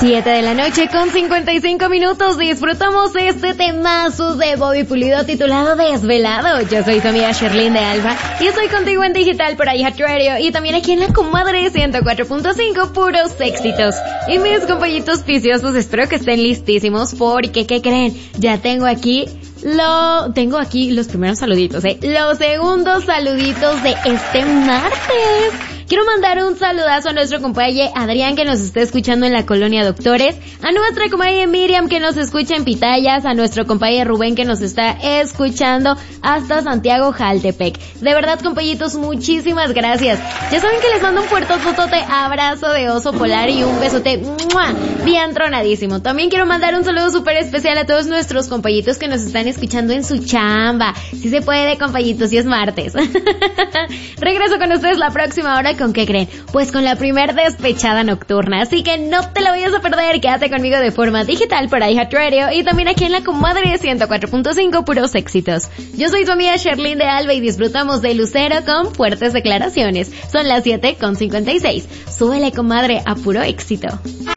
7 de la noche con 55 minutos. Disfrutamos este temazo de Bobby Pulido titulado Desvelado. Yo soy tu amiga Sherlyn de Alba y estoy contigo en digital por iHeart Radio y también aquí en la comadre 104.5, puros éxitos. Y mis compañitos viciosos, espero que estén listísimos porque, ¿qué creen? Ya tengo aquí los primeros saluditos, los segundos saluditos de este martes. Quiero mandar un saludazo a nuestro compañero Adrián que nos está escuchando en la Colonia Doctores, a nuestra compañera Miriam que nos escucha en Pitayas, a nuestro compañero Rubén que nos está escuchando hasta Santiago Jaltepec. De verdad, compañitos, muchísimas gracias. Ya saben que les mando un fuertototote abrazo de oso polar y un besote bien tronadísimo. También quiero mandar un saludo súper especial a todos nuestros compañitos que nos están escuchando en su chamba. Si se puede, compañitos, si es martes. Regreso con ustedes la próxima hora. ¿Con qué creen? Pues con la primer despechada nocturna, así que no te la vayas a perder, quédate conmigo de forma digital por iHeart Radio y también aquí en la comadre 104.5, puros éxitos. Yo soy tu amiga Sherlyn de Alba y disfrutamos de Lucero con fuertes declaraciones. Son las 7:56. Súbele, comadre, a puro éxito.